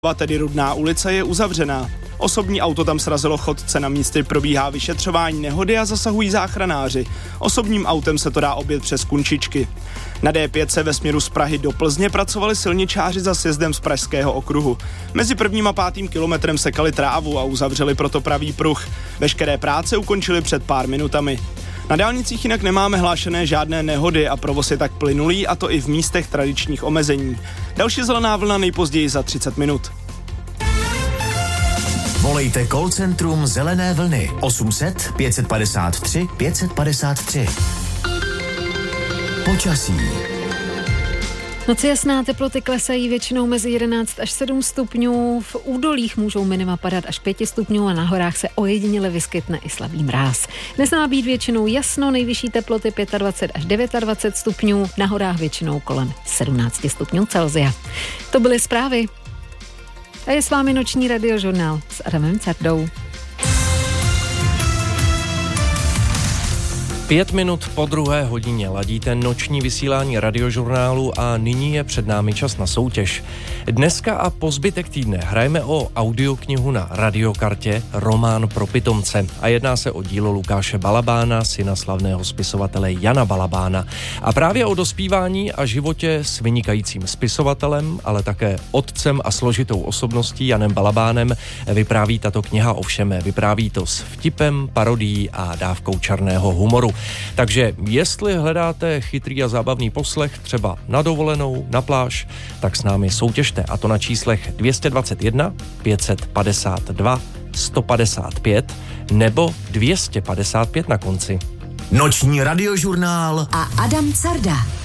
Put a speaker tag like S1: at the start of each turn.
S1: tedy Rudná ulice, je uzavřená. Osobní auto tam srazilo chodce, na místě probíhá vyšetřování nehody a zasahují záchranáři. Osobním autem se to dá objet přes Kunčičky. Na D5 se ve směru z Prahy do Plzně pracovali silničáři za sjezdem z Pražského okruhu. Mezi 1. a 5. kilometrem sekali trávu a uzavřeli proto pravý pruh. Veškeré práce ukončili před pár minutami. Na dálnicích jinak nemáme hlášené žádné nehody a provoz je tak plynulý, a to i v místech tradičních omezení. Další zelená vlna nejpozději za 30 minut.
S2: Volejte call centrum Zelené vlny 800 553 553. Počasí.
S3: Noc jasná, teploty klesají většinou mezi 11 až 7 stupňů, v údolích můžou minima padat až 5 stupňů a na horách se ojediněle vyskytne i slabý mráz. Dnes má být většinou jasno, nejvyšší teploty 25 až 29 stupňů, na horách většinou kolem 17 stupňů Celsia. To byly zprávy. A je s vámi noční radiožurnál s Adamem Cardou.
S4: 5 minut po 2. hodině ladíte noční vysílání radiožurnálu a nyní je před námi čas na soutěž. Dneska a po zbytek týdne hrajeme o audioknihu na radiokartě Román pro pitomce a jedná se o dílo Lukáše Balabána, syna slavného spisovatele Jana Balabána. A právě o dospívání a životě s vynikajícím spisovatelem, ale také otcem a složitou osobností Janem Balabánem vypráví tato kniha, ovšem vypráví to s vtipem, parodií a dávkou černého humoru. Takže jestli hledáte chytrý a zábavný poslech, třeba na dovolenou, na pláž, tak s námi soutěžte, a to na číslech 221 552 155 nebo 255 na konci.
S2: Noční radiožurnál
S5: a Adam Carda.